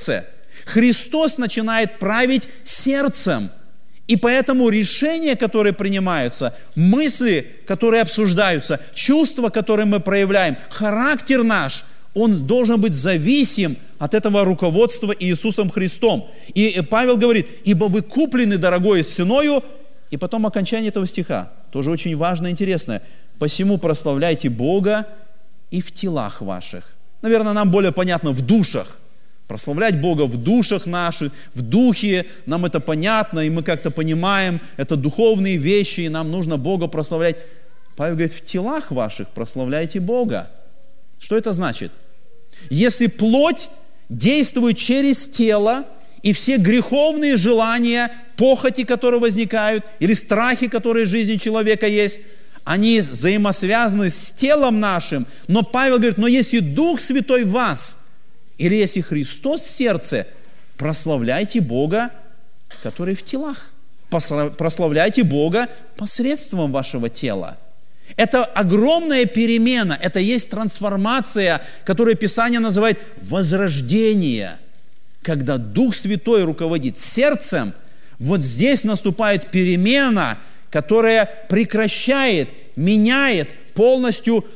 сердце. Христос начинает править сердцем. И поэтому решения, которые принимаются, мысли, которые обсуждаются, чувства, которые мы проявляем, характер наш, он должен быть зависим от этого руководства Иисусом Христом. И Павел говорит: «Ибо вы куплены дорогою ценою». И потом окончание этого стиха, тоже очень важно и интересное. «Посему прославляйте Бога и в телах ваших». Наверное, нам более понятно в душах. Прославлять Бога в душах наших, в духе, нам это понятно, и мы как-то понимаем, это духовные вещи, и нам нужно Бога прославлять. Павел говорит: в телах ваших прославляйте Бога. Что это значит? Если плоть действует через тело, и все греховные желания, похоти, которые возникают, или страхи, которые в жизни человека есть, они взаимосвязаны с телом нашим. Но Павел говорит: но если Дух Святой в вас, или если Христос в сердце, прославляйте Бога, который в телах. Прославляйте Бога посредством вашего тела. Это огромная перемена, это есть трансформация, которую Писание называет возрождение. Когда Дух Святой руководит сердцем, вот здесь наступает перемена, которая прекращает, меняет, полностью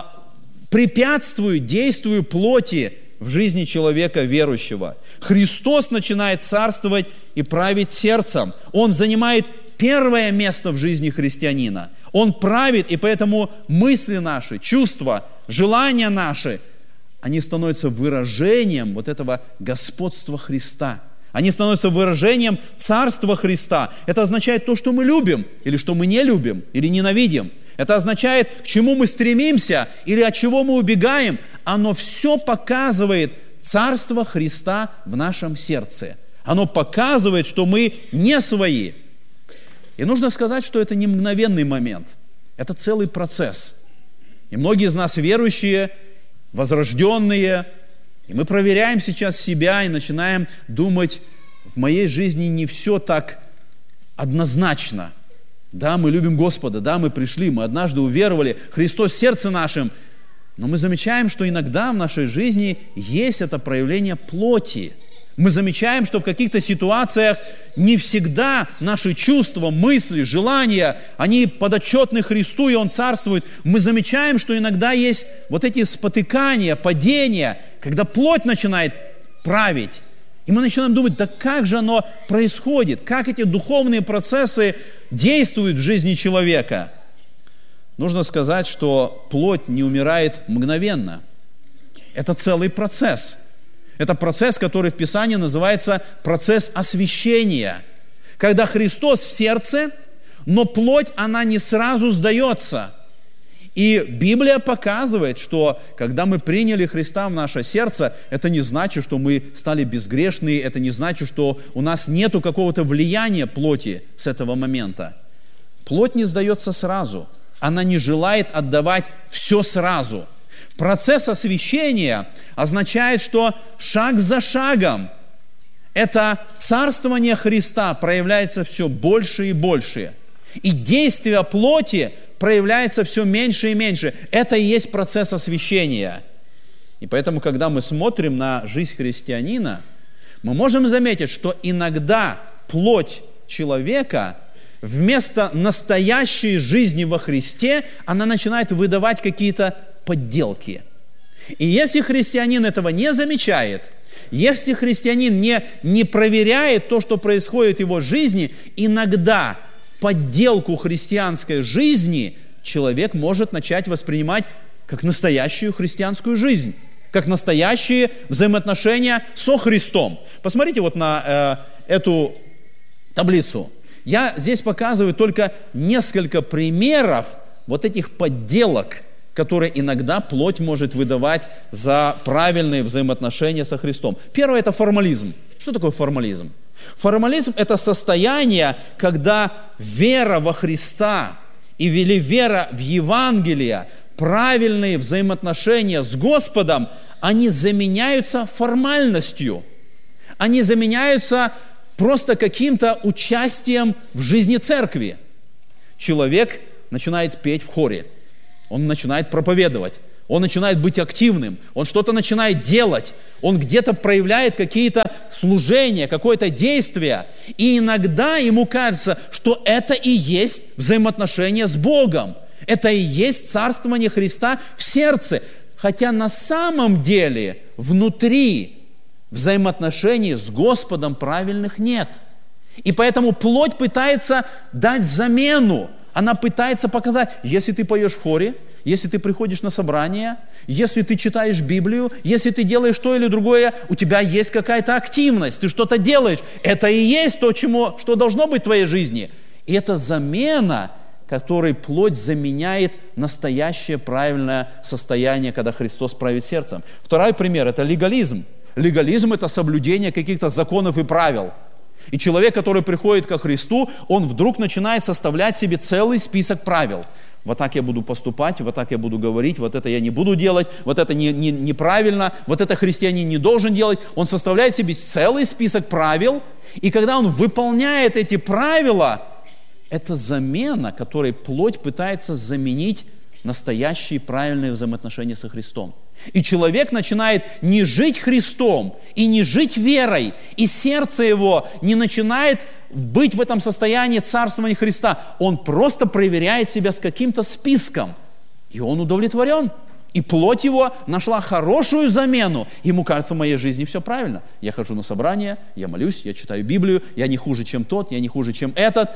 препятствует действию плоти в жизни человека верующего. Христос начинает царствовать и править сердцем. Он занимает первое место в жизни христианина. Он правит, и поэтому мысли наши, чувства, желания наши, они становятся выражением вот этого господства Христа. Они становятся выражением Царства Христа. Это означает то, что мы любим, или что мы не любим, или ненавидим. Это означает, к чему мы стремимся, или от чего мы убегаем. Оно все показывает Царство Христа в нашем сердце. Оно показывает, что мы не свои. И нужно сказать, что это не мгновенный момент. Это целый процесс. И многие из нас верующие, возрожденные, и мы проверяем сейчас себя и начинаем думать: в моей жизни не все так однозначно. Да, мы любим Господа, да, мы пришли, мы однажды уверовали, Христос в сердце нашем. Но мы замечаем, что иногда в нашей жизни есть это проявление плоти. Мы замечаем, что в каких-то ситуациях не всегда наши чувства, мысли, желания, они подотчетны Христу, и Он царствует. Мы замечаем, что иногда есть вот эти спотыкания, падения, когда плоть начинает править. И мы начинаем думать: да как же оно происходит? Как эти духовные процессы действуют в жизни человека? Нужно сказать, что плоть не умирает мгновенно. Это целый процесс. Это процесс, который в Писании называется процесс освящения. Когда Христос в сердце, но плоть, она не сразу сдается. И Библия показывает, что когда мы приняли Христа в наше сердце, это не значит, что мы стали безгрешны, это не значит, что у нас нету какого-то влияния плоти с этого момента. Плоть не сдается сразу. Она не желает отдавать все сразу. Процесс освящения означает, что шаг за шагом это царствование Христа проявляется все больше и больше. И действие плоти проявляется все меньше и меньше. Это и есть процесс освящения. И поэтому, когда мы смотрим на жизнь христианина, мы можем заметить, что иногда плоть человека вместо настоящей жизни во Христе, она начинает выдавать какие-то подделки. И если христианин этого не замечает, если христианин не проверяет то, что происходит в его жизни, иногда подделку христианской жизни человек может начать воспринимать как настоящую христианскую жизнь, как настоящие взаимоотношения со Христом. Посмотрите вот на эту таблицу. Я здесь показываю только несколько примеров вот этих подделок, которые иногда плоть может выдавать за правильные взаимоотношения со Христом. Первое – это формализм. Что такое формализм? Формализм – это состояние, когда вера во Христа или вера в Евангелие, правильные взаимоотношения с Господом, они заменяются формальностью. Они заменяются просто каким-то участием в жизни церкви. Человек начинает петь в хоре. Он начинает проповедовать. Он начинает быть активным, он что-то начинает делать, он где-то проявляет какие-то служения, какое-то действие. И иногда ему кажется, что это и есть взаимоотношения с Богом. Это и есть царствование Христа в сердце. Хотя на самом деле внутри взаимоотношений с Господом правильных нет. И поэтому плоть пытается дать замену. Она пытается показать, если ты поешь в хоре, если ты приходишь на собрание, если ты читаешь Библию, если ты делаешь то или другое, у тебя есть какая-то активность, ты что-то делаешь. Это и есть то, что должно быть в твоей жизни. И это замена, которой плоть заменяет настоящее правильное состояние, когда Христос правит сердцем. Второй пример – это легализм. Легализм – это соблюдение каких-то законов и правил. И человек, который приходит ко Христу, он вдруг начинает составлять себе целый список правил. Вот так я буду поступать, вот так я буду говорить, вот это я не буду делать, вот это неправильно, вот это христианин не должен делать. Он составляет себе целый список правил, и когда он выполняет эти правила, это замена, которой плоть пытается заменить настоящие правильные взаимоотношения со Христом. И человек начинает не жить Христом и не жить верой, и сердце его не начинает быть в этом состоянии царствования Христа. Он просто проверяет себя с каким-то списком, и он удовлетворен. И плоть его нашла хорошую замену. Ему кажется, в моей жизни все правильно. Я хожу на собрания, я молюсь, я читаю Библию, я не хуже, чем тот, я не хуже, чем этот.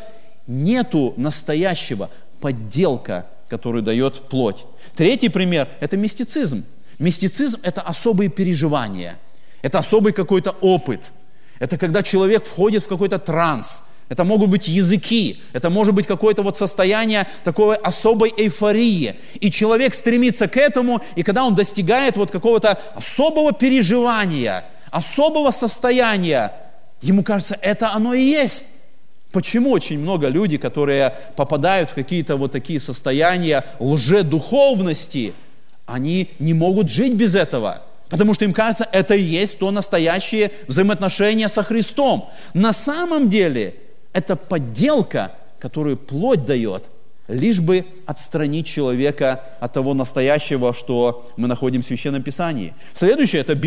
Нету настоящего, подделка, которую дает плоть. Третий пример – это мистицизм. Мистицизм – это особые переживания, это особый какой-то опыт. Это когда человек входит в какой-то транс. Это могут быть языки, это может быть какое-то вот состояние такой особой эйфории. И человек стремится к этому, и когда он достигает вот какого-то особого переживания, особого состояния, ему кажется, это оно и есть. Почему очень много людей, которые попадают в какие-то вот такие состояния лжедуховности, они не могут жить без этого, потому что им кажется, это и есть то настоящее взаимоотношение со Христом. На самом деле, это подделка, которую плоть дает, лишь бы отстранить человека от того настоящего, что мы находим в Священном Писании. Следующее – это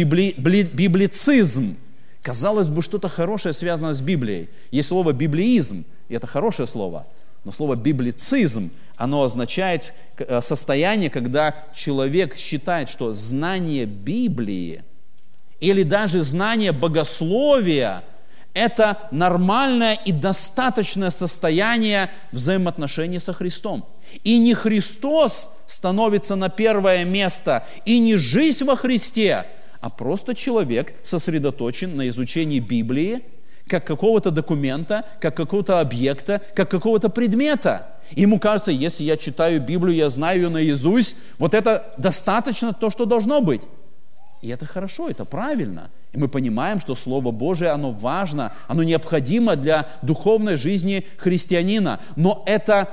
библицизм. Казалось бы, что-то хорошее связано с Библией. Есть слово «библеизм», и это хорошее слово. Но слово «библицизм», оно означает состояние, когда человек считает, что знание Библии или даже знание богословия – это нормальное и достаточное состояние взаимоотношений со Христом. И не Христос становится на первое место, и не жизнь во Христе, а просто человек сосредоточен на изучении Библии, как какого-то документа, как какого-то объекта, как какого-то предмета. Ему кажется, если я читаю Библию, я знаю ее наизусть, вот это достаточно то, что должно быть. И это хорошо, это правильно. И мы понимаем, что Слово Божие, оно важно, оно необходимо для духовной жизни христианина. Но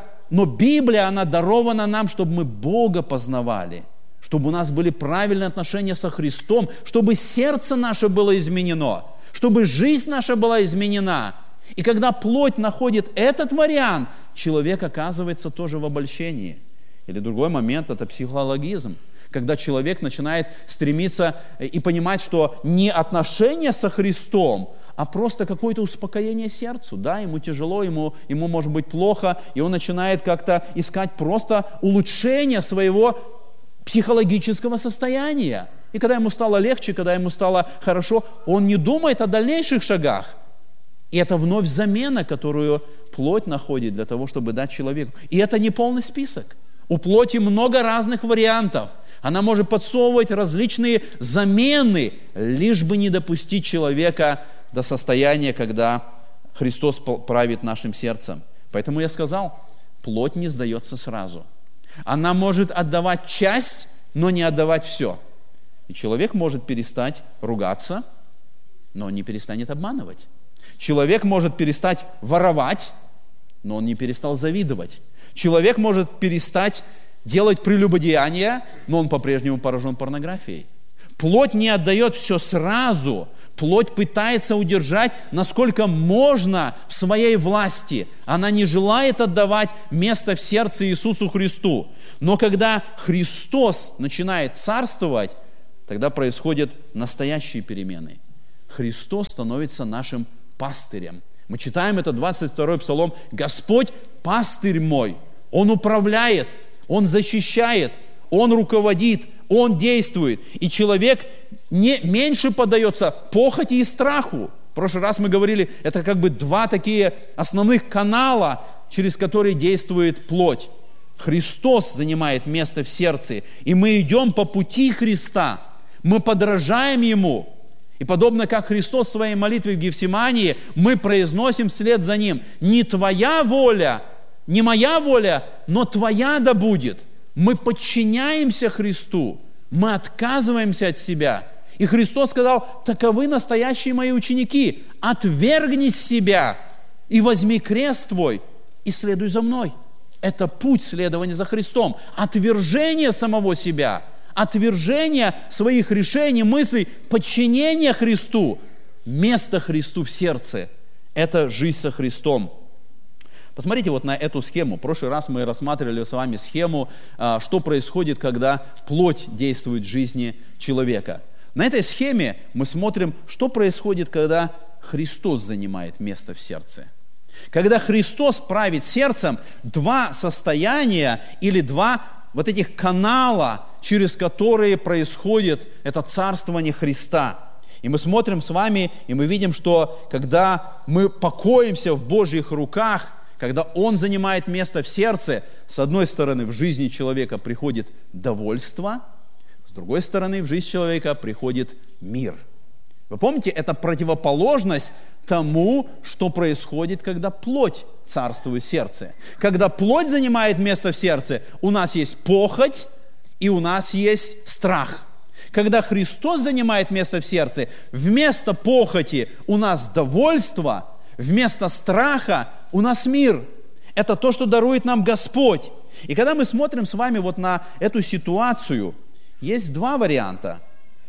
Библия, она дарована нам, чтобы мы Бога познавали, чтобы у нас были правильные отношения со Христом, чтобы сердце наше было изменено, чтобы жизнь наша была изменена. И когда плоть находит этот вариант, человек оказывается тоже в обольщении. Или другой момент – это психологизм. Когда человек начинает стремиться и понимать, что не отношения со Христом, а просто какое-то успокоение сердцу. Да, ему тяжело, ему может быть плохо, и он начинает как-то искать просто улучшение своего психологического состояния. И когда ему стало легче, когда ему стало хорошо, он не думает о дальнейших шагах. И это вновь замена, которую плоть находит для того, чтобы дать человеку. И это не полный список. У плоти много разных вариантов. Она может подсовывать различные замены, лишь бы не допустить человека до состояния, когда Христос правит нашим сердцем. Поэтому я сказал, плоть не сдается сразу. Она может отдавать часть, но не отдавать все. И человек может перестать ругаться, но он не перестанет обманывать. Человек может перестать воровать, но он не перестал завидовать. Человек может перестать делать прелюбодеяние, но он по-прежнему поражен порнографией. Плоть не отдает все сразу. Плоть пытается удержать, насколько можно в своей власти. Она не желает отдавать место в сердце Иисусу Христу. Но когда Христос начинает царствовать, тогда происходят настоящие перемены. Христос становится нашим пастырем. Мы читаем это 22-й Псалом. «Господь пастырь мой». Он управляет, Он защищает, Он руководит, Он действует. И человек не меньше поддается похоти и страху. В прошлый раз мы говорили, это как бы два такие основных канала, через которые действует плоть. Христос занимает место в сердце, и мы идем по пути Христа. Мы подражаем Ему. И подобно как Христос в своей молитве в Гефсимании, мы произносим вслед за Ним: «Не Твоя воля, не моя воля, но Твоя да будет». Мы подчиняемся Христу, мы отказываемся от себя. И Христос сказал: «Таковы настоящие мои ученики, отвергни себя и возьми крест твой и следуй за мной». Это путь следования за Христом, отвержение самого себя, отвержение своих решений, мыслей, подчинение Христу, место Христу в сердце. Это жизнь со Христом. Посмотрите вот на эту схему. В прошлый раз мы рассматривали с вами схему, что происходит, когда плоть действует в жизни человека. На этой схеме мы смотрим, что происходит, когда Христос занимает место в сердце. Когда Христос правит сердцем, два состояния или два вот этих канала, через которые происходит это царствование Христа. И мы смотрим с вами, и мы видим, что когда мы покоимся в Божьих руках, когда Он занимает место в сердце, с одной стороны, в жизни человека приходит довольство, с другой стороны, в жизнь человека приходит мир. Вы помните, это противоположность тому, что происходит, когда плоть царствует в сердце. Когда плоть занимает место в сердце, у нас есть похоть и у нас есть страх. Когда Христос занимает место в сердце, вместо похоти у нас довольство, вместо страха у нас мир. Это то, что дарует нам Господь. И когда мы смотрим с вами вот на эту ситуацию, есть два варианта.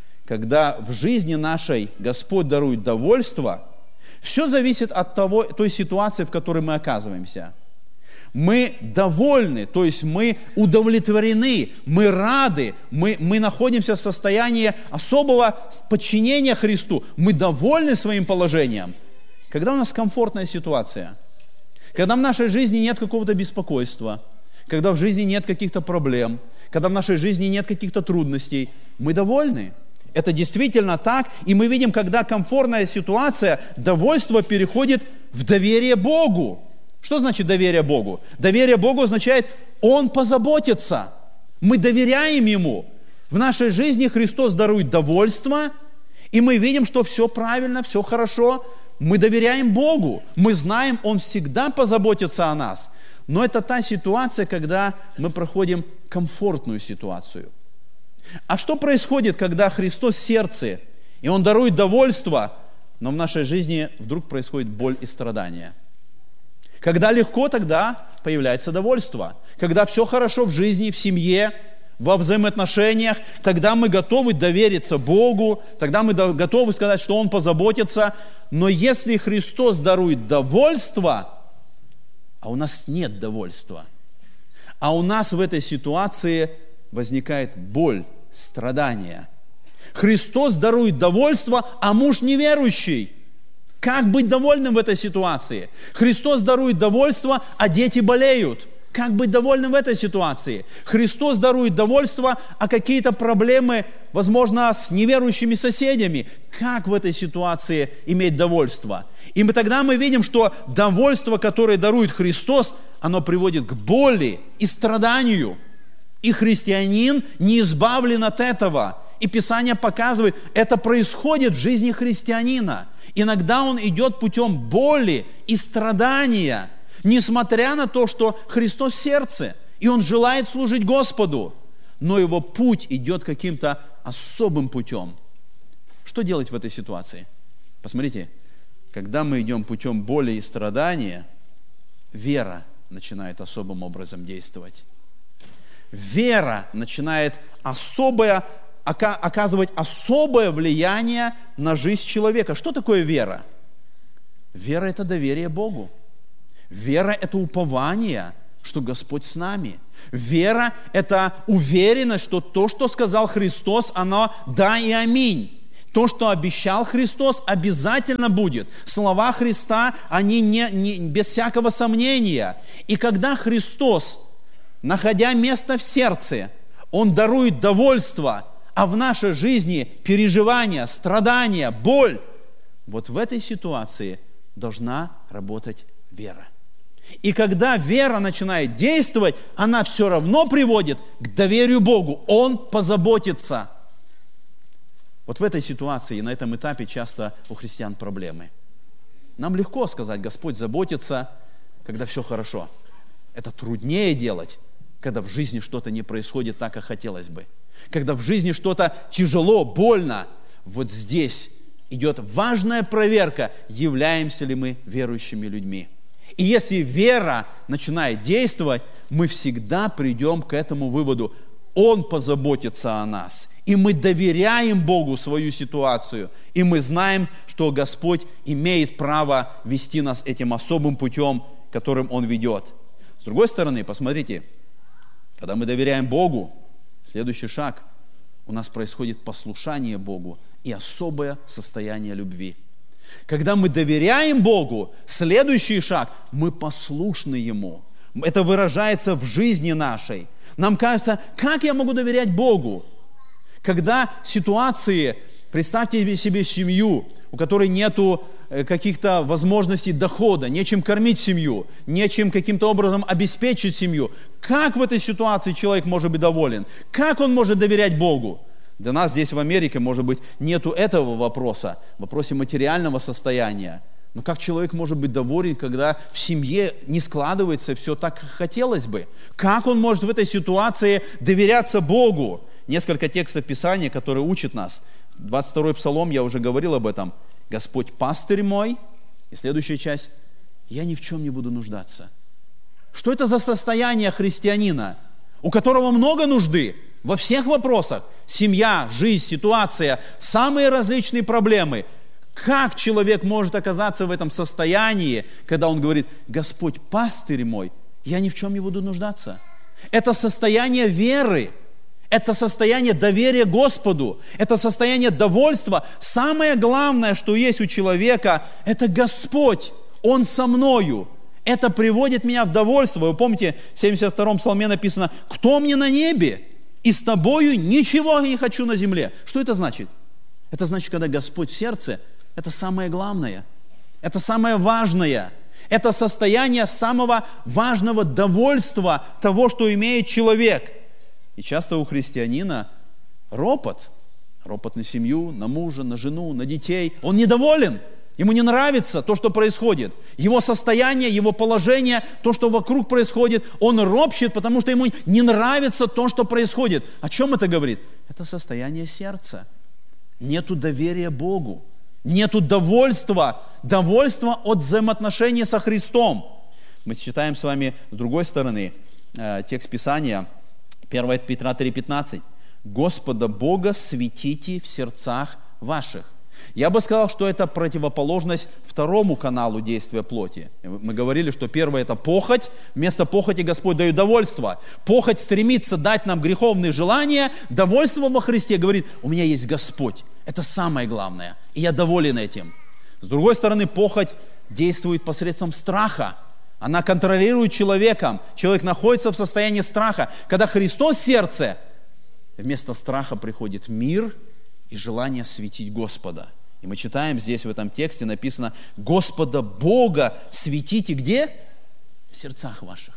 Когда в жизни нашей Господь дарует довольство, все зависит от той ситуации, в которой мы оказываемся. Мы довольны, то есть мы удовлетворены, мы рады, мы находимся в состоянии особого подчинения Христу. Мы довольны своим положением. Когда у нас комфортная ситуация, когда в нашей жизни нет какого-то беспокойства, когда в жизни нет каких-то проблем, когда в нашей жизни нет каких-то трудностей, мы довольны. Это действительно так, и мы видим, когда комфортная ситуация, довольство переходит в доверие Богу. Что значит доверие Богу? Доверие Богу означает, Он позаботится. Мы доверяем Ему. В нашей жизни Христос дарует довольство, и мы видим, что все правильно, все хорошо. Мы доверяем Богу. Мы знаем, Он всегда позаботится о нас. Но это та ситуация, когда мы проходим комфортную ситуацию. А что происходит, когда Христос в сердце, и Он дарует довольство, но в нашей жизни вдруг происходит боль и страдания? Когда легко, тогда появляется довольство. Когда все хорошо в жизни, в семье, во взаимоотношениях, тогда мы готовы довериться Богу, тогда мы готовы сказать, что Он позаботится. Но если Христос дарует довольство, а у нас нет довольства, а у нас в этой ситуации возникает боль, страдания. Христос дарует довольство, а муж неверующий. Как быть довольным в этой ситуации? Христос дарует довольство, а дети болеют. Как быть довольным в этой ситуации? Христос дарует довольство, а какие-то проблемы, возможно, с неверующими соседями. Как в этой ситуации иметь довольство? И тогда мы видим, что довольство, которое дарует Христос, оно приводит к боли и страданию. И христианин не избавлен от этого. И Писание показывает, это происходит в жизни христианина. Иногда он идет путем боли и страдания, несмотря на то, что Христос в сердце, и он желает служить Господу, но его путь идет каким-то особым путем. Что делать в этой ситуации? Посмотрите, когда мы идем путем боли и страдания, вера начинает особым образом действовать. Вера начинает особое оказывать особое влияние на жизнь человека. Что такое вера? Вера – это доверие Богу. Вера – это упование, что Господь с нами. Вера – это уверенность, что то, что сказал Христос, оно да и аминь. То, что обещал Христос, обязательно будет. Слова Христа, они без всякого сомнения. И когда Христос, находя место в сердце, Он дарует довольство, а в нашей жизни переживания, страдания, боль, вот в этой ситуации должна работать вера. И когда вера начинает действовать, она все равно приводит к доверию Богу. Он позаботится. Вот в этой ситуации и на этом этапе часто у христиан проблемы. Нам легко сказать, Господь заботится, когда все хорошо. Это труднее делать, когда в жизни что-то не происходит так, как хотелось бы. Когда в жизни что-то тяжело, больно. Вот здесь идет важная проверка, являемся ли мы верующими людьми. И если вера начинает действовать, мы всегда придем к этому выводу. Он позаботится о нас. И мы доверяем Богу свою ситуацию. И мы знаем, что Господь имеет право вести нас этим особым путем, которым Он ведет. С другой стороны, посмотрите, когда мы доверяем Богу, следующий шаг, у нас происходит послушание Богу и особое состояние любви. Когда мы доверяем Богу, следующий шаг, мы послушны Ему. Это выражается в жизни нашей. Нам кажется, как я могу доверять Богу? Когда ситуации, представьте себе семью, у которой нету каких-то возможностей дохода, нечем кормить семью, нечем каким-то образом обеспечить семью. Как в этой ситуации человек может быть доволен? Как он может доверять Богу? Для нас здесь в Америке, может быть, нету этого вопроса, в вопросе материального состояния. Но как человек может быть доволен, когда в семье не складывается все так, как хотелось бы? Как он может в этой ситуации доверяться Богу? Несколько текстов Писания, которые учат нас. 22-й Псалом, я уже говорил об этом. «Господь пастырь мой». И следующая часть. «Я ни в чем не буду нуждаться». Что это за состояние христианина, у которого много нужды во всех вопросах? Семья, жизнь, ситуация, самые различные проблемы. Как человек может оказаться в этом состоянии, когда он говорит: «Господь пастырь мой, я ни в чем не буду нуждаться». Это состояние веры. Это состояние доверия Господу, это состояние довольства. Самое главное, что есть у человека, это Господь, Он со мною. Это приводит меня в довольство. Вы помните, в 72-м псалме написано: «Кто мне на небе? И с тобою ничего не хочу на земле». Что это значит? Это значит, когда Господь в сердце, это самое главное, это самое важное. Это состояние самого важного довольства того, что имеет человек. И часто у христианина ропот на семью, на мужа, на жену, на детей. Он недоволен, ему не нравится то, что происходит. Его состояние, его положение, то, что вокруг происходит, он ропщет, потому что ему не нравится то, что происходит. О чем это говорит? Это состояние сердца. Нету доверия Богу, нету довольства от взаимоотношений со Христом. Мы читаем с вами с другой стороны текст Писания, 1 Петра 3,15. «Господа Бога светите в сердцах ваших». Я бы сказал, что это противоположность второму каналу действия плоти. Мы говорили, что первое – это похоть. Вместо похоти Господь дает довольство. Похоть стремится дать нам греховные желания. Довольство во Христе говорит: у меня есть Господь. Это самое главное. И я доволен этим. С другой стороны, похоть действует посредством страха. Она контролирует человеком. Человек находится в состоянии страха. Когда Христос в сердце, вместо страха приходит мир и желание светить Господа. И мы читаем здесь в этом тексте написано: «Господа Бога светите» где? В сердцах ваших.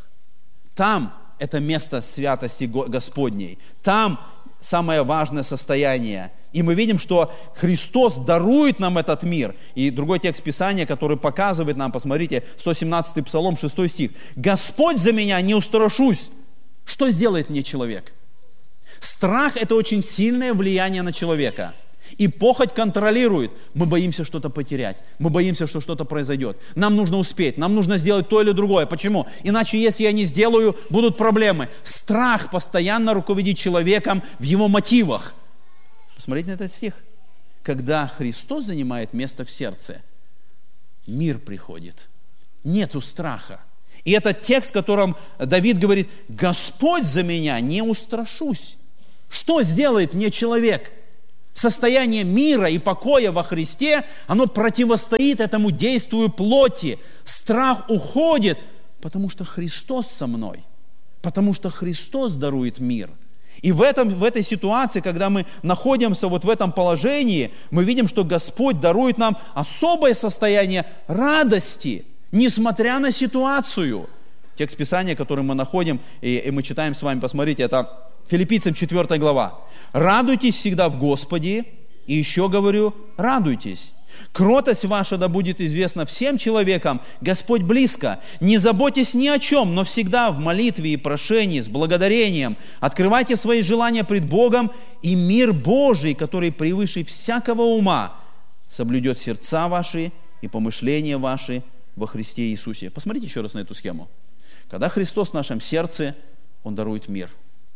Там это место святости Господней. Там самое важное состояние. И мы видим, что Христос дарует нам этот мир. И другой текст Писания, который показывает нам, посмотрите, 117-й Псалом, 6 стих. «Господь за меня, не устрашусь». Что сделает мне человек? Страх – это очень сильное влияние на человека. И похоть контролирует. Мы боимся что-то потерять. Мы боимся, что что-то произойдет. Нам нужно успеть. Нам нужно сделать то или другое. Почему? Иначе, если я не сделаю, будут проблемы. Страх постоянно руководит человеком в его мотивах. Посмотрите на этот стих. Когда Христос занимает место в сердце, мир приходит. Нету страха. И этот текст, в котором Давид говорит: «Господь за меня, не устрашусь». Что сделает мне человек? Состояние мира и покоя во Христе, оно противостоит этому действию плоти. Страх уходит, потому что Христос со мной, потому что Христос дарует мир. И в этой ситуации, когда мы находимся вот в этом положении, мы видим, что Господь дарует нам особое состояние радости, несмотря на ситуацию. Текст Писания, который мы находим, и мы читаем с вами, посмотрите, это Филиппийцам 4 глава. «Радуйтесь всегда в Господе, и еще говорю, радуйтесь. Кротость ваша да будет известна всем человекам, Господь близко. Не заботьтесь ни о чем, но всегда в молитве и прошении, с благодарением. Открывайте свои желания пред Богом, и мир Божий, который превыше всякого ума, соблюдет сердца ваши и помышления ваши во Христе Иисусе». Посмотрите еще раз на эту схему. Когда Христос в нашем сердце, Он дарует мир.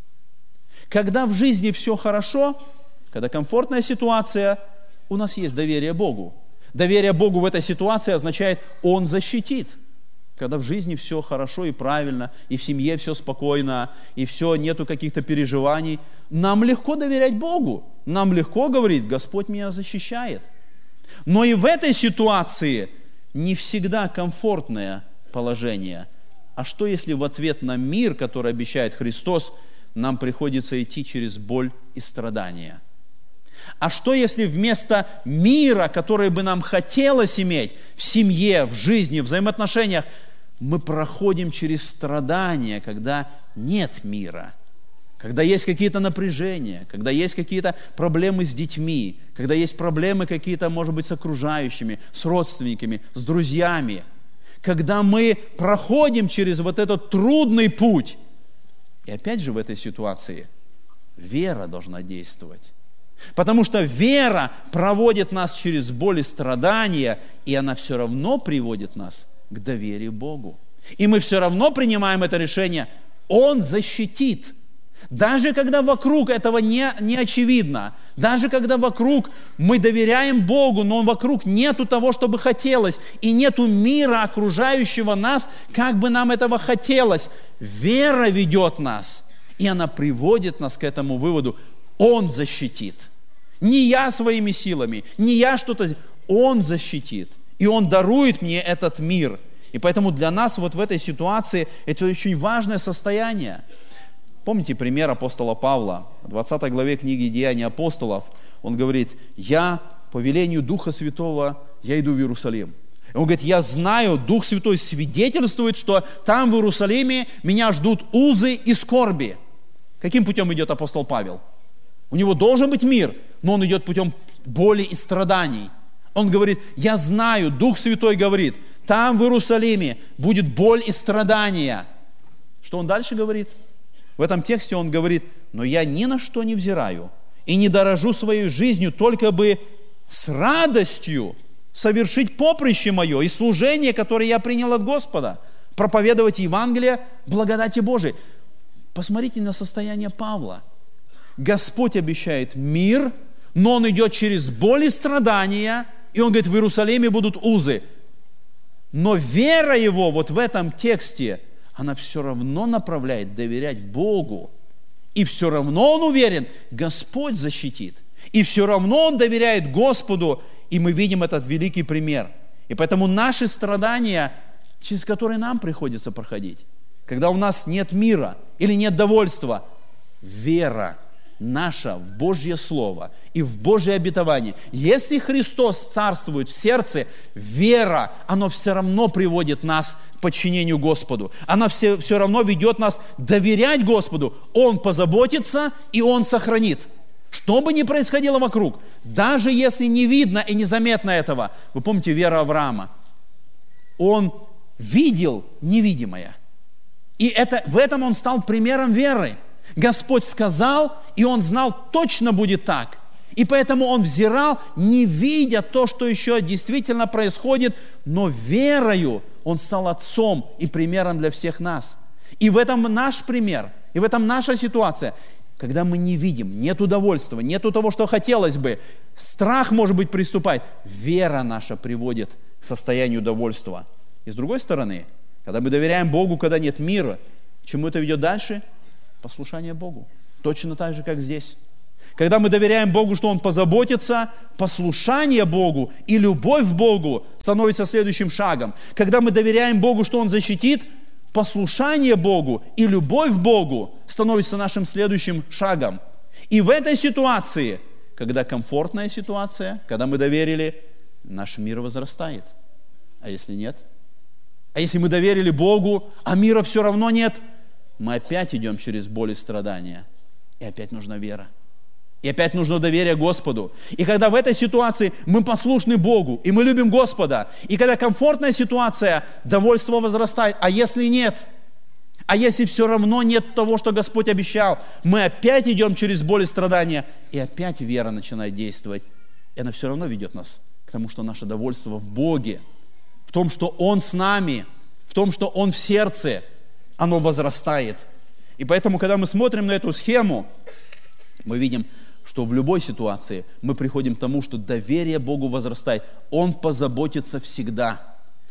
Когда в жизни все хорошо, когда комфортная ситуация, у нас есть доверие Богу. Доверие Богу в этой ситуации означает, Он защитит. Когда в жизни все хорошо и правильно, и в семье все спокойно, и все, нету каких-то переживаний, нам легко доверять Богу. Нам легко говорить: Господь меня защищает. Но и в этой ситуации не всегда комфортное положение. А что, если в ответ на мир, который обещает Христос, нам приходится идти через боль и страдания? А что, если вместо мира, который бы нам хотелось иметь в семье, в жизни, в взаимоотношениях, мы проходим через страдания, когда нет мира, когда есть какие-то напряжения, когда есть какие-то проблемы с детьми, когда есть проблемы какие-то, может быть, с окружающими, с родственниками, с друзьями, когда мы проходим через вот этот трудный путь. И опять же в этой ситуации вера должна действовать. Потому что вера проводит нас через боль и страдания, и она все равно приводит нас к доверию Богу. И мы все равно принимаем это решение. Он защитит. Даже когда вокруг этого не очевидно, даже когда вокруг мы доверяем Богу, но вокруг нету того, что бы хотелось, и нету мира окружающего нас, как бы нам этого хотелось, вера ведет нас, и она приводит нас к этому выводу: Он защитит. Не я своими силами, не я что-то... Он защитит. И Он дарует мне этот мир. И поэтому для нас вот в этой ситуации это очень важное состояние. Помните пример апостола Павла? В 20 главе книги «Деяния апостолов» он говорит: «Я по велению Духа Святого, я иду в Иерусалим». Он говорит: «Я знаю, Дух Святой свидетельствует, что там в Иерусалиме меня ждут узы и скорби». Каким путем идет апостол Павел? У него должен быть мир, но он идет путем боли и страданий. Он говорит: «Я знаю, Дух Святой говорит, там в Иерусалиме будет боль и страдания». Что он дальше говорит? В этом тексте он говорит: «Но я ни на что не взираю и не дорожу своей жизнью, только бы с радостью совершить поприще мое и служение, которое я принял от Господа, проповедовать Евангелие благодати Божией». Посмотрите на состояние Павла. Господь обещает мир, но он идет через боль и страдания, и он говорит: в Иерусалиме будут узы. Но вера его вот в этом тексте, она все равно направляет доверять Богу. И все равно он уверен, Господь защитит. И все равно он доверяет Господу, и мы видим этот великий пример. И поэтому наши страдания, через которые нам приходится проходить, когда у нас нет мира или нет довольства, вера наша в Божье Слово и в Божье обетование. Если Христос царствует в сердце, вера, она все равно приводит нас к подчинению Господу. Она все равно ведет нас доверять Господу. Он позаботится и Он сохранит. Что бы ни происходило вокруг, даже если не видно и незаметно этого. Вы помните веру Авраама? Он видел невидимое. И в этом он стал примером веры. Господь сказал, и он знал, точно будет так. И поэтому он взирал, не видя то, что еще действительно происходит, но верою он стал отцом и примером для всех нас. И в этом наш пример, и в этом наша ситуация. когда мы не видим, нет удовольствия, нету того, что хотелось бы, страх, может быть, приступает, вера наша приводит к состоянию довольства. И с другой стороны, когда мы доверяем Богу, когда нет мира, к чему это ведет дальше? Послушание Богу. Точно так же, как здесь. Когда мы доверяем Богу, что Он позаботится, послушание Богу и любовь к Богу становится следующим шагом. Когда мы доверяем Богу, что Он защитит, послушание Богу и любовь к Богу становится нашим следующим шагом. И в этой ситуации, когда комфортная ситуация, когда мы доверили, наш мир возрастает. А если нет? А если мы доверили Богу, а мира все равно нет, мы опять идем через боль и страдания. И опять нужна вера. И опять нужно доверие Господу. И когда в этой ситуации мы послушны Богу, и мы любим Господа, и когда комфортная ситуация, довольство возрастает. А если нет? А если все равно нет того, что Господь обещал, мы опять идем через боль и страдания, и опять вера начинает действовать. И она все равно ведет нас к тому, что наше довольство в Боге, в том, что Он с нами, в том, что Он в сердце, оно возрастает. И поэтому, когда мы смотрим на эту схему, мы видим, что в любой ситуации мы приходим к тому, что доверие Богу возрастает. Он позаботится всегда.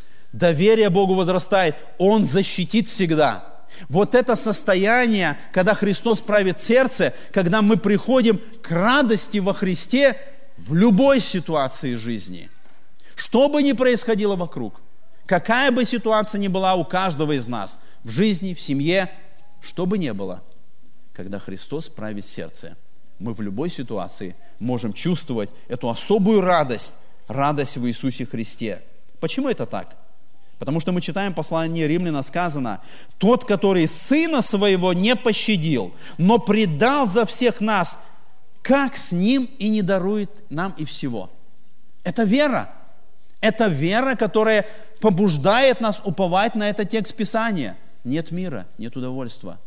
Доверие Богу возрастает. Он защитит всегда. Вот это состояние, когда Христос правит сердце, когда мы приходим к радости во Христе в любой ситуации жизни. Что бы ни происходило вокруг, какая бы ситуация ни была у каждого из нас, в жизни, в семье, что бы ни было, когда Христос правит сердце, мы в любой ситуации можем чувствовать эту особую радость в Иисусе Христе. Почему это так? Потому что мы читаем послание Римлянам, сказано: «Тот, который Сына Своего не пощадил, но предал за всех нас, как с Ним и не дарует нам и всего». Это вера. Это вера, которая побуждает нас уповать на этот текст Писания. Нет мира, нет удовольствия.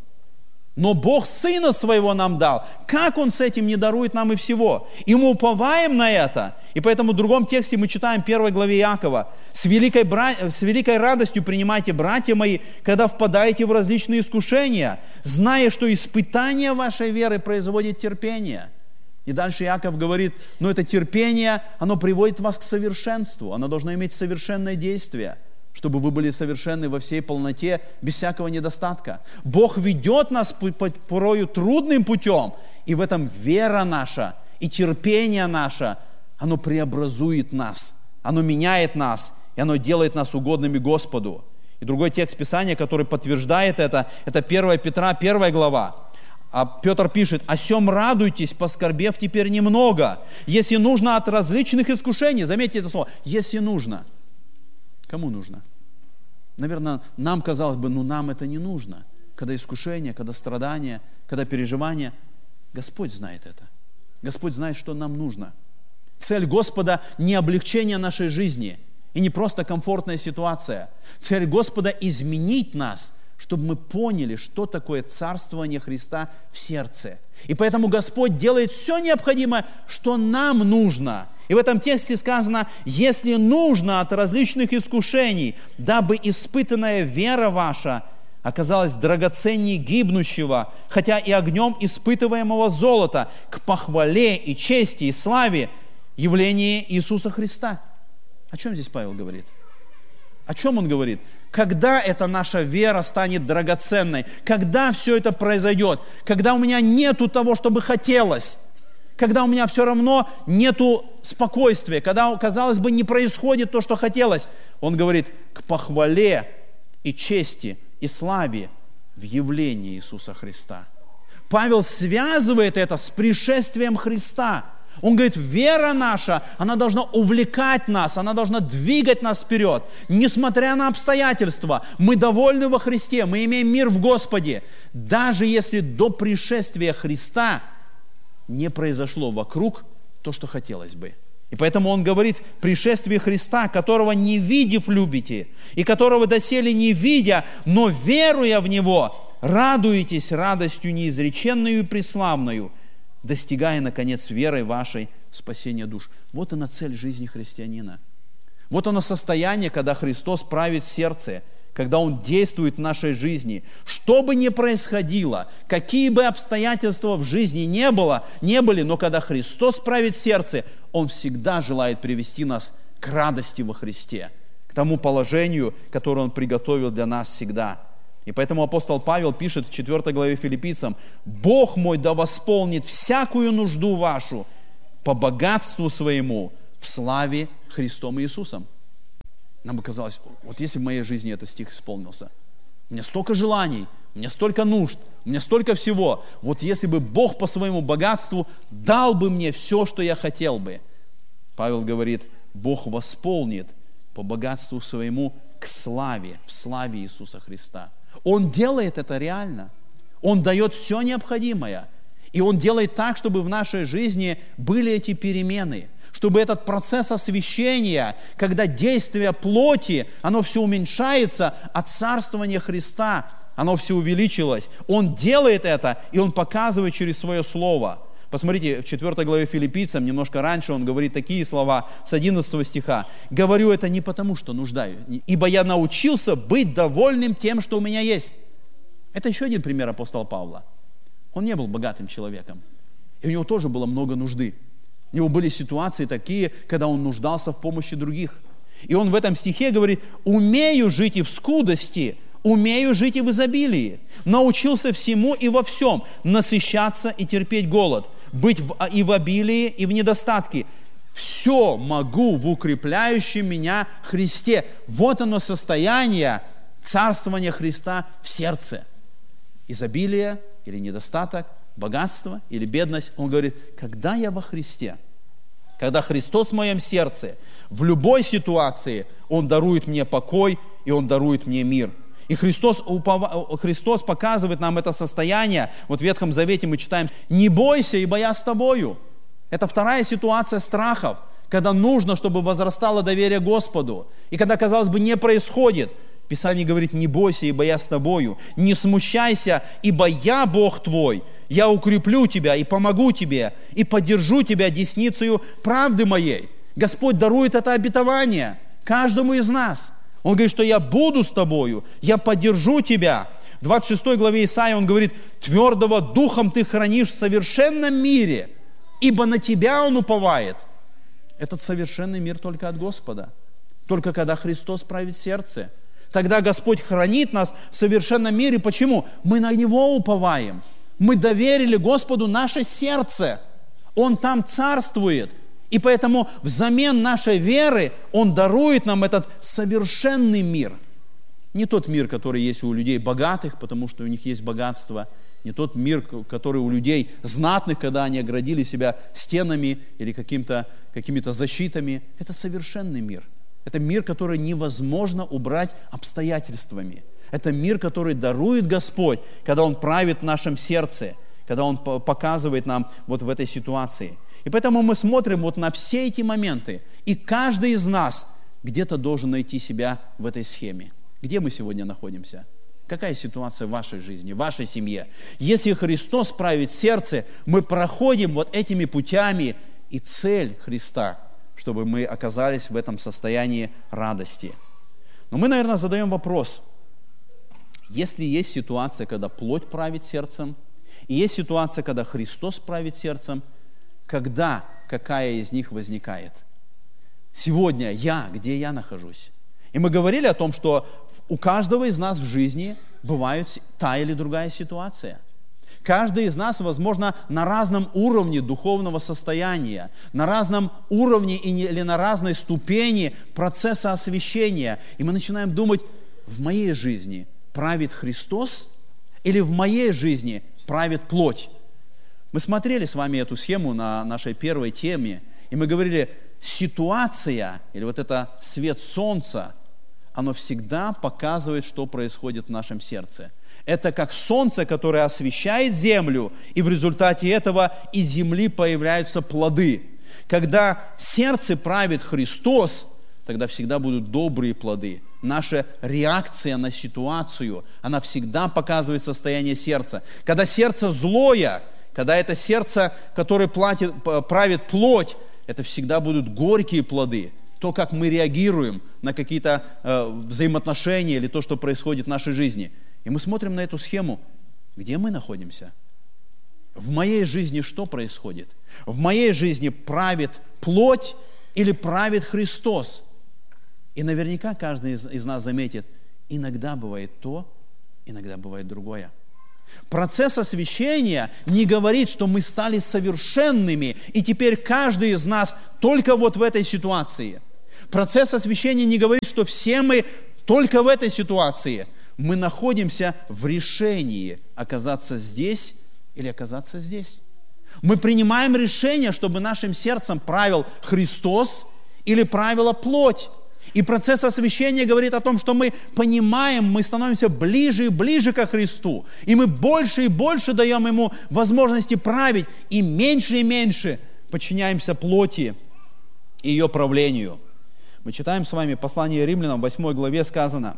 Но Бог Сына Своего нам дал. Как Он с этим не дарует нам и всего? И мы уповаем на это. И поэтому в другом тексте мы читаем в 1 главе Иакова: «С великой радостью принимайте, братья мои, когда впадаете в различные искушения, зная, что испытание вашей веры производит терпение». И дальше Иаков говорит: но это терпение, оно приводит вас к совершенству. Оно должно иметь совершенное действие, чтобы вы были совершенны во всей полноте, без всякого недостатка. Бог ведет нас порою трудным путем, и в этом вера наша и терпение наше, оно преобразует нас, оно меняет нас, и оно делает нас угодными Господу. И другой текст Писания, который подтверждает это 1 Петра, 1 глава. А Петр пишет: «О сем радуйтесь, поскорбев теперь немного, если нужно от различных искушений». Заметьте это слово: «если нужно». Кому нужно? Наверное, нам казалось бы, нам это не нужно. Когда искушение, когда страдания, когда переживания. Господь знает это. Господь знает, что нам нужно. Цель Господа не облегчение нашей жизни и не просто комфортная ситуация. Цель Господа изменить нас, чтобы мы поняли, что такое царствование Христа в сердце. И поэтому Господь делает все необходимое, что нам нужно. И в этом тексте сказано: «Если нужно от различных искушений, дабы испытанная вера ваша оказалась драгоценней гибнущего, хотя и огнем испытываемого золота, к похвале и чести и славе явления Иисуса Христа». О чем здесь Павел говорит? О чем он говорит? Когда эта наша вера станет драгоценной? Когда все это произойдет? Когда у меня нету того, что бы хотелось? Когда у меня все равно нету спокойствия? Когда, казалось бы, не происходит то, что хотелось? Он говорит: к похвале и чести и славе в явлении Иисуса Христа. Павел связывает это с пришествием Христа. Он говорит: вера наша, она должна увлекать нас, она должна двигать нас вперед. Несмотря на обстоятельства, мы довольны во Христе, мы имеем мир в Господе. Даже если до пришествия Христа не произошло вокруг то, что хотелось бы. И поэтому он говорит: пришествие Христа, которого не видев любите, и которого доселе не видя, но веруя в Него, радуетесь радостью неизреченную и преславную, достигая, наконец, верой вашей спасения душ. Вот она цель жизни христианина. Вот оно состояние, когда Христос правит в сердце, когда Он действует в нашей жизни. Что бы ни происходило, какие бы обстоятельства в жизни не были, но когда Христос правит в сердце, Он всегда желает привести нас к радости во Христе, к тому положению, которое Он приготовил для нас всегда. И поэтому апостол Павел пишет в 4 главе Филиппийцам: «Бог мой да восполнит всякую нужду вашу по богатству своему в славе Христом Иисусом». Нам бы казалось, вот если в моей жизни этот стих исполнился, у меня столько желаний, у меня столько нужд, у меня столько всего. Вот если бы Бог по своему богатству дал бы мне все, что я хотел бы. Павел говорит, Бог восполнит по богатству своему к славе, в славе Иисуса Христа. Он делает это реально. Он дает все необходимое. И Он делает так, чтобы в нашей жизни были эти перемены, чтобы этот процесс освящения, когда действие плоти, оно все уменьшается, а царствование Христа, оно все увеличилось. Он делает это, и Он показывает через Свое Слово. Посмотрите, в 4 главе Филиппийцам, немножко раньше он говорит такие слова, с 11 стиха. «Говорю это не потому, что нуждаюсь, ибо я научился быть довольным тем, что у меня есть». Это еще один пример апостола Павла. Он не был богатым человеком, и у него тоже было много нужды. У него были ситуации такие, когда он нуждался в помощи других. И он в этом стихе говорит: «Умею жить и в скудости, умею жить и в изобилии. Научился всему и во всем, насыщаться и терпеть голод, быть и в обилии, и в недостатке. Все могу в укрепляющем меня Христе». Вот оно состояние царствования Христа в сердце. Изобилие или недостаток, богатство или бедность. Он говорит, когда я во Христе, когда Христос в моем сердце, в любой ситуации Он дарует мне покой и Он дарует мне мир. И Христос показывает нам это состояние. Вот в Ветхом Завете мы читаем: «Не бойся, ибо я с тобою». Это вторая ситуация страхов, когда нужно, чтобы возрастало доверие Господу. И когда, казалось бы, не происходит. Писание говорит: «Не бойся, ибо я с тобою». «Не смущайся, ибо я Бог твой. Я укреплю тебя и помогу тебе, и поддержу тебя десницею правды моей». Господь дарует это обетование каждому из нас. Он говорит, что я буду с тобою, я поддержу тебя. В 26 главе Исаии он говорит: «Твердого духом ты хранишь в совершенном мире, ибо на тебя Он уповает». Этот совершенный мир только от Господа. Только когда Христос правит в сердце. Тогда Господь хранит нас в совершенном мире. Почему? Мы на Него уповаем. Мы доверили Господу наше сердце. Он там царствует. И поэтому взамен нашей веры Он дарует нам этот совершенный мир. Не тот мир, который есть у людей богатых, потому что у них есть богатство. Не тот мир, который у людей знатных, когда они оградили себя стенами или какими-то защитами. Это совершенный мир. Это мир, который невозможно убрать обстоятельствами. Это мир, который дарует Господь, когда Он правит в нашем сердце, когда Он показывает нам вот в этой ситуации. И поэтому мы смотрим вот на все эти моменты, и каждый из нас где-то должен найти себя в этой схеме. Где мы сегодня находимся? Какая ситуация в вашей жизни, в вашей семье? Если Христос правит сердце, мы проходим вот этими путями, и цель Христа, чтобы мы оказались в этом состоянии радости. Но мы, наверное, задаем вопрос: если есть ситуация, когда плоть правит сердцем, и есть ситуация, когда Христос правит сердцем, когда какая из них возникает? Сегодня где я нахожусь? И мы говорили о том, что у каждого из нас в жизни бывает та или другая ситуация. Каждый из нас, возможно, на разном уровне духовного состояния, на разном уровне или на разной ступени процесса освящения. И мы начинаем думать: в моей жизни правит Христос или в моей жизни правит плоть? Мы смотрели с вами эту схему на нашей первой теме, и мы говорили, ситуация, или вот это свет солнца, оно всегда показывает, что происходит в нашем сердце. Это как солнце, которое освещает землю, и в результате этого из земли появляются плоды. Когда в сердце правит Христос, тогда всегда будут добрые плоды. Наша реакция на ситуацию, она всегда показывает состояние сердца. Когда сердце злое, когда это сердце, которое правит плоть, это всегда будут горькие плоды. то, как мы реагируем на какие-то взаимоотношения или то, что происходит в нашей жизни. И мы смотрим на эту схему, где мы находимся. В моей жизни что происходит? В моей жизни правит плоть или правит Христос? И наверняка каждый из нас заметит, иногда бывает то, иногда бывает другое. Процесс освящения не говорит, что мы стали совершенными, и теперь каждый из нас только вот в этой ситуации. Процесс освящения не говорит, что все мы только в этой ситуации. Мы находимся в решении оказаться здесь или оказаться здесь. Мы принимаем решение, чтобы нашим сердцем правил Христос или правила плоть. И процесс освящения говорит о том, что мы понимаем, мы становимся ближе и ближе ко Христу. И мы больше и больше даем Ему возможности править, и меньше подчиняемся плоти и ее правлению. Мы читаем с вами послание Римлянам, в 8 главе сказано: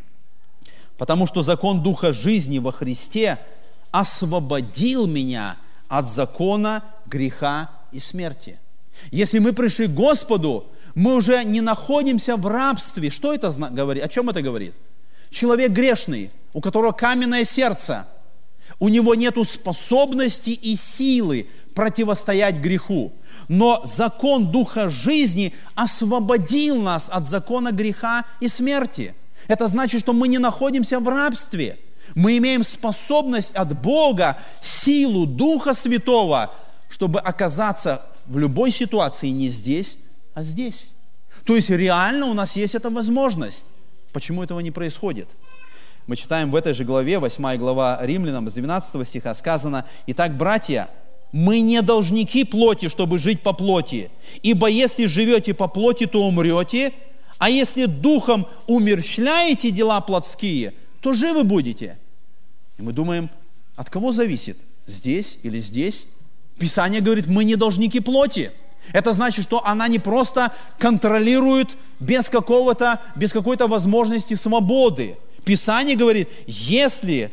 «Потому что закон Духа жизни во Христе освободил меня от закона греха и смерти». Если мы пришли к Господу, мы уже не находимся в рабстве. Что это говорит? О чем это говорит? Человек грешный, у которого каменное сердце, у него нет способности и силы противостоять греху. Но закон Духа жизни освободил нас от закона греха и смерти. Это значит, что мы не находимся в рабстве. Мы имеем способность от Бога, силу Духа Святого, чтобы оказаться в любой ситуации не здесь, а здесь. То есть реально у нас есть эта возможность. Почему этого не происходит? Мы читаем в этой же главе, 8 глава Римлянам, с 12 стиха сказано: «Итак, братья, мы не должники плоти, чтобы жить по плоти. Ибо если живете по плоти, то умрете, а если духом умерщвляете дела плотские, то живы будете». И мы думаем, от кого зависит? Здесь или здесь? Писание говорит, мы не должники плоти. Это значит, что она не просто контролирует без какой-то возможности свободы. Писание говорит, если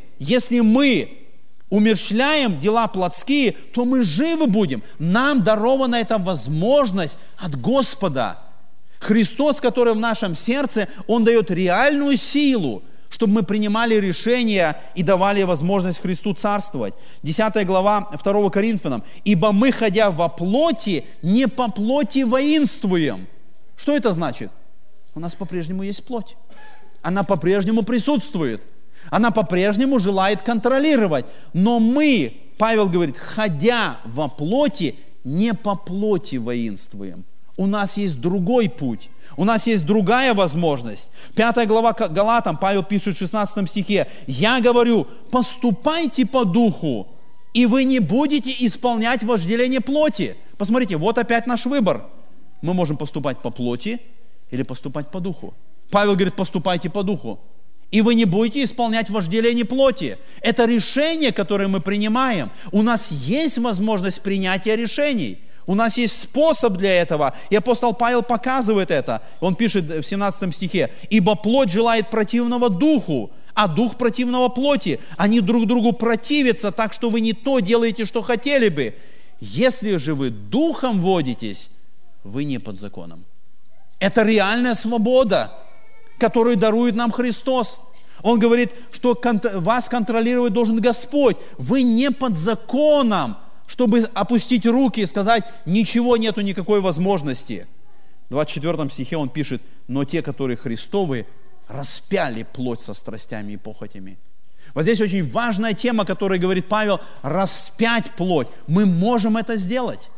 мы умерщвляем дела плотские, то мы живы будем. Нам дарована эта возможность от Господа. Христос, который в нашем сердце, Он дает реальную силу, чтобы мы принимали решения и давали возможность Христу царствовать. 10 глава 2 Коринфянам. «Ибо мы, ходя во плоти, не по плоти воинствуем». Что это значит? У нас по-прежнему есть плоть. Она по-прежнему присутствует. Она по-прежнему желает контролировать. Но мы, Павел говорит, ходя во плоти, не по плоти воинствуем. У нас есть другой путь. У нас есть другая возможность. 5 глава Галатам, Павел пишет в 16 стихе: «Я говорю, поступайте по духу, и вы не будете исполнять вожделение плоти». Посмотрите, вот опять наш выбор. Мы можем поступать по плоти или поступать по духу. Павел говорит, поступайте по духу, и вы не будете исполнять вожделение плоти. Это решение, которое мы принимаем. У нас есть возможность принятия решений. У нас есть способ для этого, и апостол Павел показывает это. Он пишет в 17 стихе: «Ибо плоть желает противного духу, а дух противного плоти. Они друг другу противятся, так что вы не то делаете, что хотели бы. Если же вы духом водитесь, вы не под законом». Это реальная свобода, которую дарует нам Христос. Он говорит, что вас контролировать должен Господь. Вы не под законом, чтобы опустить руки и сказать, ничего нету, никакой возможности. В 24 стихе он пишет: «Но те, которые Христовы, распяли плоть со страстями и похотями». Вот здесь очень важная тема, о которой говорит Павел: распять плоть. Мы можем это сделать.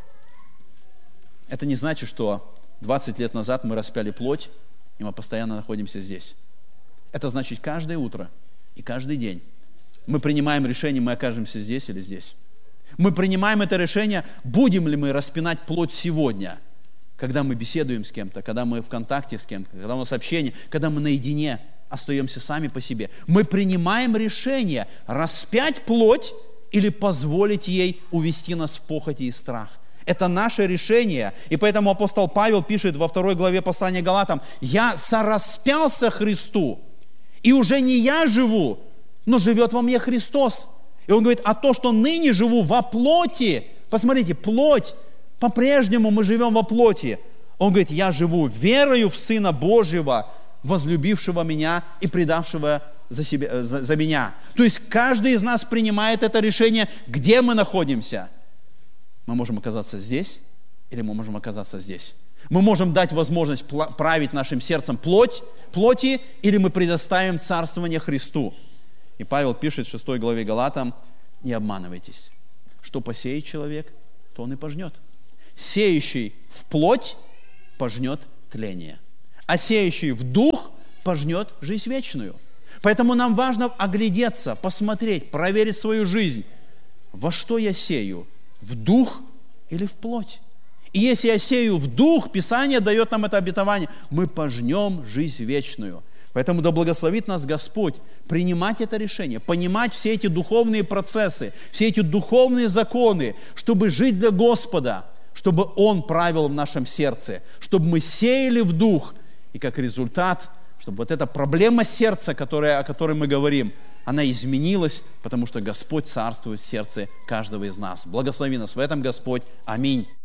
Это не значит, что 20 лет назад мы распяли плоть, и мы постоянно находимся здесь. Это значит, каждое утро и каждый день мы принимаем решение, мы окажемся здесь или здесь. Мы принимаем это решение, будем ли мы распинать плоть сегодня, когда мы беседуем с кем-то, когда мы в контакте с кем-то, когда у нас общение, когда мы наедине остаемся сами по себе. Мы принимаем решение распять плоть или позволить ей увести нас в похоти и страх. Это наше решение. И поэтому апостол Павел пишет во 2 главе послания Галатам: «Я сораспялся Христу, и уже не я живу, но живет во мне Христос». И он говорит, а то, что ныне живу во плоти, посмотрите, плоть, по-прежнему мы живем во плоти. Он говорит, я живу верою в Сына Божьего, возлюбившего меня и предавшего за меня. То есть каждый из нас принимает это решение, где мы находимся. Мы можем оказаться здесь, или мы можем оказаться здесь. Мы можем дать возможность править нашим сердцем плоти, или мы предоставим царствование Христу. И Павел пишет в 6 главе Галатам, не обманывайтесь. Что посеет человек, то он и пожнет. Сеющий в плоть пожнет тление, а сеющий в дух пожнет жизнь вечную. Поэтому нам важно оглядеться, посмотреть, проверить свою жизнь. Во что я сею? В дух или в плоть? И если я сею в дух, Писание дает нам это обетование, мы пожнем жизнь вечную. Поэтому да благословит нас Господь принимать это решение, понимать все эти духовные процессы, все эти духовные законы, чтобы жить для Господа, чтобы Он правил в нашем сердце, чтобы мы сеяли в дух, и как результат, чтобы вот эта проблема сердца, о которой мы говорим, она изменилась, потому что Господь царствует в сердце каждого из нас. Благослови нас в этом, Господь. Аминь.